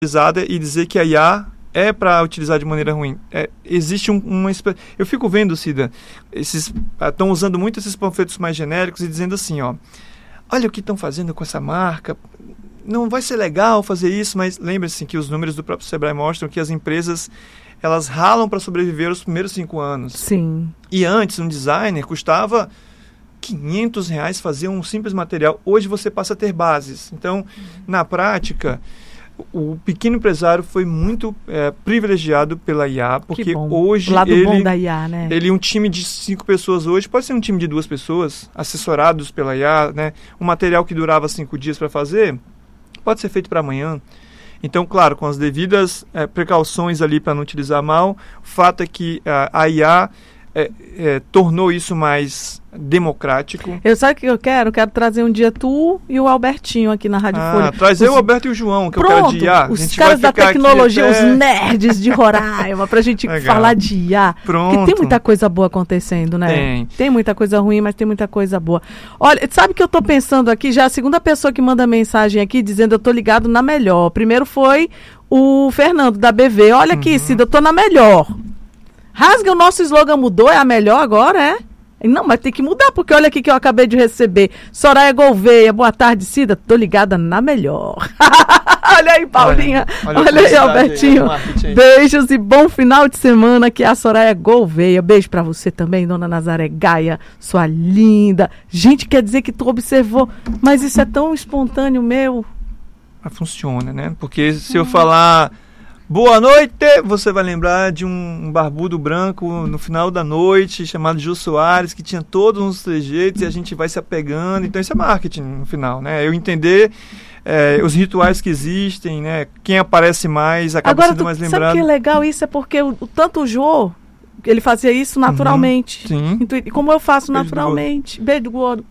utilizada e dizer que a IA é para utilizar de maneira ruim. Existe eu fico vendo, Cida, estão usando muito esses panfletos mais genéricos e dizendo assim, olha o que estão fazendo com essa marca, não vai ser legal fazer isso, mas lembre-se que os números do próprio Sebrae mostram que as empresas, elas ralam para sobreviver os primeiros 5 anos. Sim. E antes, um designer custava R$500 fazer um simples material. Hoje você passa a ter bases. Então, na prática, o pequeno empresário foi muito privilegiado pela IA, porque hoje o lado bom da IA, né? Um time de 5 pessoas hoje pode ser um time de 2 pessoas, assessorados pela IA, né? Um material que durava 5 dias para fazer, pode ser feito para amanhã. Então, claro, com as devidas precauções ali para não utilizar mal, o fato é que a IA tornou isso mais democrático. Sabe o que eu quero? Eu quero trazer um dia tu e o Albertinho aqui na Rádio Folha. Trazer o Alberto e o João, que Pronto, é o cara de IA. Os caras da tecnologia, os nerds de Roraima, pra gente falar de IA. Pronto. Porque tem muita coisa boa acontecendo, né? Tem muita coisa ruim, mas tem muita coisa boa. Olha, sabe o que eu tô pensando aqui? Já a segunda pessoa que manda mensagem aqui dizendo eu tô ligado na melhor. Primeiro foi o Fernando da BV. Olha aqui, Cida, eu tô na melhor. Rasga, o nosso slogan mudou, é a melhor agora, Não, mas tem que mudar, porque olha aqui que eu acabei de receber. Soraya Gouveia, boa tarde, Cida, tô ligada na melhor. Olha aí, Paulinha, olha aí, Albertinho. Beijos e bom final de semana, que é a Soraya Gouveia. Beijo pra você também, dona Nazaré Gaia, sua linda. Gente, quer dizer que tu observou, mas isso é tão espontâneo meu. Funciona, né? Porque se eu falar... Boa noite! Você vai lembrar de um barbudo branco no final da noite, chamado Jô Soares, que tinha todos uns trejeitos e a gente vai se apegando. Então isso é marketing no final, né? Eu entender os rituais que existem, né? Quem aparece mais acaba sendo mais lembrado. Sabe que é legal isso? É porque tanto o Jô, ele fazia isso naturalmente. Sim. Como eu faço naturalmente. Beijo do gordo.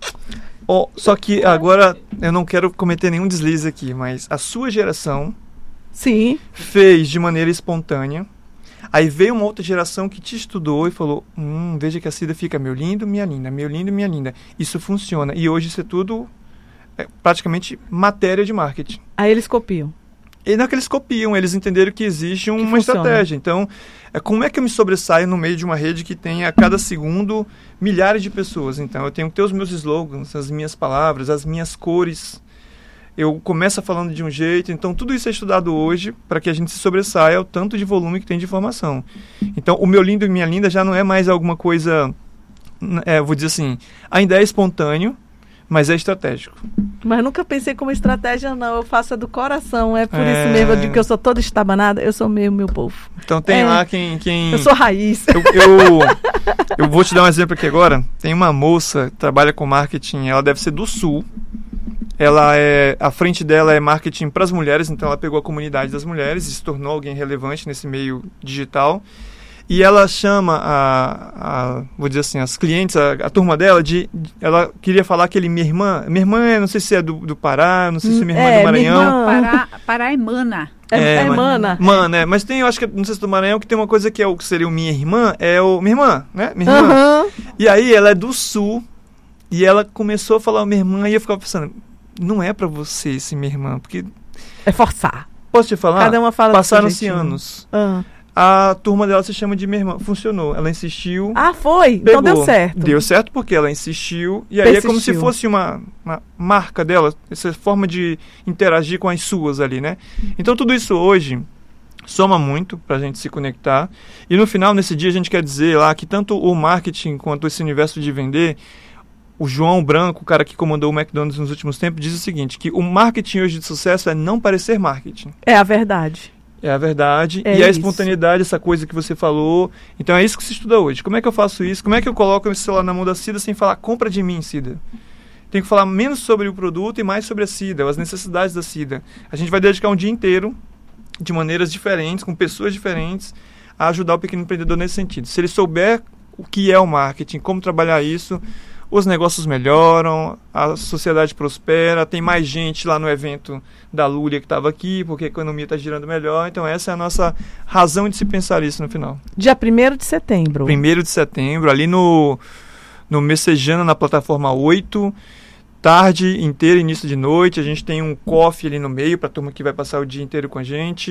Só que agora eu não quero cometer nenhum deslize aqui, mas a sua geração... Sim. Fez de maneira espontânea. Aí veio uma outra geração que te estudou e falou, veja que a Cida fica meu lindo, minha linda, meu lindo, minha linda. Isso funciona. E hoje isso é tudo praticamente matéria de marketing. Aí eles copiam. E não é que eles copiam, eles entenderam que existe uma estratégia. Então, como é que eu me sobressaio no meio de uma rede que tem a cada segundo milhares de pessoas? Então, eu tenho que ter os meus slogans, as minhas palavras, as minhas cores. Eu começo falando de um jeito, então tudo isso é estudado hoje para que a gente se sobressaia ao tanto de volume que tem de informação. Então, o meu lindo e minha linda já não é mais alguma coisa, vou dizer assim, ainda é espontâneo, mas é estratégico. Mas nunca pensei como estratégia, não. Eu faço do coração, por isso mesmo, eu digo que eu sou toda estabanada, eu sou mesmo meu povo. Então tem lá quem... Eu sou raiz. Eu vou te dar um exemplo aqui agora. Tem uma moça que trabalha com marketing, ela deve ser do Sul. A frente dela é marketing para as mulheres, então ela pegou a comunidade das mulheres e se tornou alguém relevante nesse meio digital. E ela chama vou dizer assim, as clientes, a turma dela, ela queria falar que minha irmã, não sei se é do Pará, não sei se é minha irmã do Maranhão. Pará é Mana. Mana. Mana, mas tem, eu acho que, não sei se é do Maranhão, que tem uma coisa que seria o minha irmã, minha irmã, né? Minha irmã. E aí ela é do Sul, e ela começou a falar minha irmã, e eu ficava pensando, não é pra você esse minha irmã, porque... É forçar. Posso te falar? Cada uma fala. Passaram-se anos. A turma dela se chama de minha irmã. Funcionou. Ela insistiu. Foi? Pegou. Então deu certo. Deu certo porque ela insistiu. E aí é como se fosse uma marca dela. Essa forma de interagir com as suas ali, né? Então tudo isso hoje soma muito pra gente se conectar. E no final, nesse dia, a gente quer dizer lá que tanto o marketing quanto esse universo de vender... O João Branco, o cara que comandou o McDonald's nos últimos tempos, diz o seguinte, que o marketing hoje de sucesso é não parecer marketing. É a verdade. É a verdade. E a espontaneidade, essa coisa que você falou. Então é isso que se estuda hoje. Como é que eu faço isso? Como é que eu coloco esse celular na mão da Cida sem falar, compra de mim, Cida? Tem que falar menos sobre o produto e mais sobre a Cida, as necessidades da Cida. A gente vai dedicar um dia inteiro, de maneiras diferentes, com pessoas diferentes, a ajudar o pequeno empreendedor nesse sentido. Se ele souber o que é o marketing, como trabalhar isso... Os negócios melhoram, a sociedade prospera, tem mais gente lá no evento da Lúria que estava aqui, porque a economia está girando melhor. Então essa é a nossa razão de se pensar isso no final. Dia 1º de setembro. 1º de setembro, ali no Messejana, na plataforma 8. tarde inteira, início de noite. A gente tem um coffee ali no meio para a turma que vai passar o dia inteiro com a gente.